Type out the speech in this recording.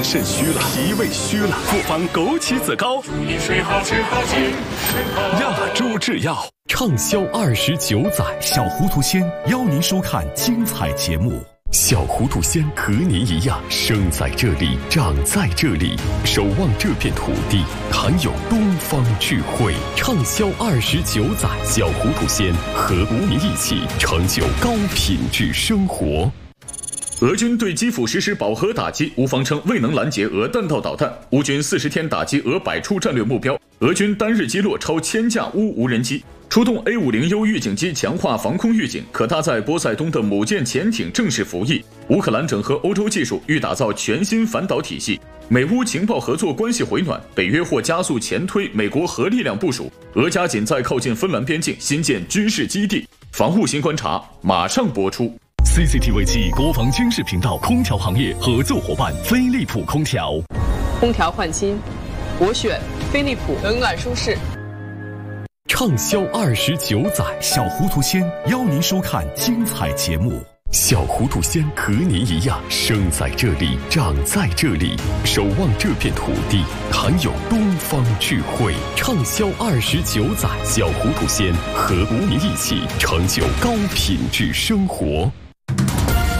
肾虚了，脾胃虚了，复方枸杞子膏， 饮水好吃好精神好。 亚洲制药畅销29载，小糊涂仙邀您收看精彩节目。小糊涂仙和您一样，生在这里，长在这里，守望这片土地，含有东方智慧。畅销29载，小糊涂仙和您一起成就高品质生活。 俄军对基辅实施饱和打击，乌方称未能拦截俄弹道导弹。乌军40天打击俄100处战略目标，俄军单日击落超1000架乌无人机。出动 A50U 预警机强化防空预警，可搭载波塞冬的母舰潜艇正式服役。乌克兰整合欧洲技术，欲打造全新反导体系。美乌情报合作关系回暖，北约或加速前推美国核力量部署。俄加紧在靠近芬兰边境新建军事基地。防护新观察马上播出。 CCTV 暨国防军事频道空调行业合作伙伴飞利浦空调。 空调换新，我选飞利浦，冷暖舒适。 畅销29载，小糊涂仙邀您收看精彩节目。小糊涂仙和您一样，生在这里，长在这里，守望这片土地，含有东方智慧。畅销29载，小糊涂仙和您一起成就高品质生活。